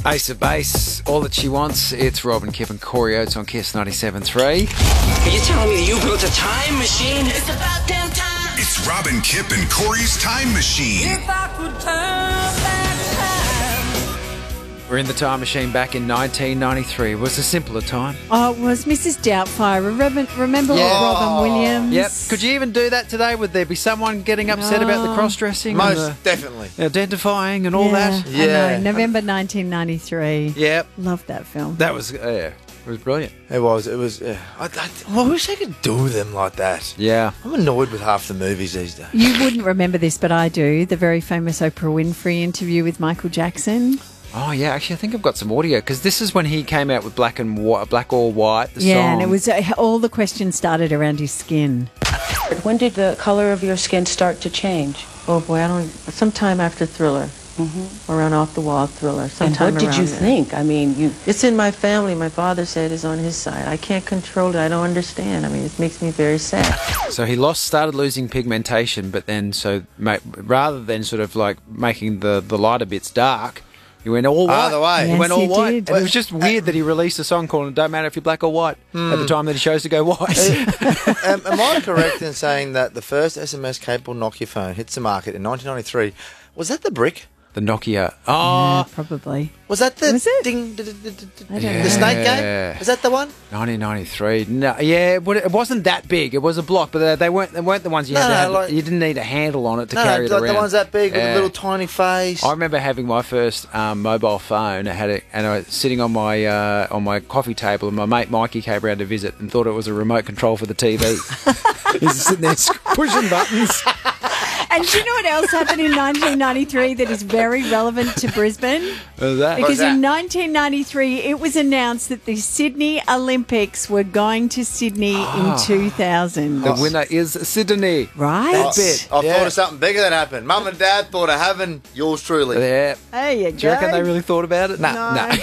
Ace of Base, All That She Wants. It's Robin, Kip and Corey Oates on Kiss 97.3. Are you telling me you built a time machine? It's about damn time. It's Robin, Kip and Corey's Time Machine. If I could turn back We're in the time machine back in 1993. It was a simpler time. Oh, it was Mrs. Doubtfire. Remember Robin Williams? Yep. Could you even do that today? Would there be someone getting upset about the cross-dressing? Most definitely. Identifying and all that? Yeah. I know. November 1993. Yep. Loved that film. That was, it was brilliant. It was. I wish I could do them like that. Yeah. I'm annoyed with half the movies these days. You wouldn't remember this, but I do. The very famous Oprah Winfrey interview with Michael Jackson. Oh, yeah. Actually, I think I've got some audio because this is when he came out with Black or White, the song. And it was all the questions started around his skin. When did the color of your skin start to change? Oh boy, sometime after Thriller, around Off the Wall Thriller. Sometime And what did you think? I mean, It's in my family. My father said it's on his side. I can't control it. I don't understand. I mean, it makes me very sad. So he started losing pigmentation, but then rather than sort of like making the lighter bits dark, he went all white. Either way. He Yes, went all he white. did. And it was just weird that he released a song called Don't Matter If You're Black or White at the time that he chose to go white. Am I correct in saying that the first SMS-capable Nokia phone hits the market in 1993? Was that the brick? The Nokia. Yeah, Oh, probably. Was that the Was it? ding? I don't The snake game? Is that the one? 1993. No, yeah, but it wasn't that big. It was a block, but they weren't the ones you had to have. like- You didn't need a handle on it to carry it like around. the ones that big with Yeah. a little tiny face. I remember having my first mobile phone. I was sitting on my coffee table, and my mate Mikey came around to visit and thought it was a remote control for the TV. He's sitting there pushing buttons. And do you know what else happened in 1993 that is very relevant to Brisbane? What was that? Because in 1993, it was announced that the Sydney Olympics were going to Sydney in 2000. The winner is Sydney. Right? I thought of something bigger that happened. Mum and Dad thought of having yours truly. Yeah. There you Do you reckon they really thought about it? No.